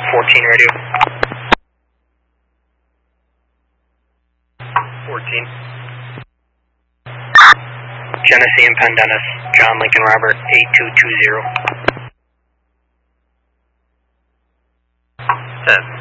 14 radio. 14. Genesee and Penn Dennis, John Lincoln Robert, 8220. 10.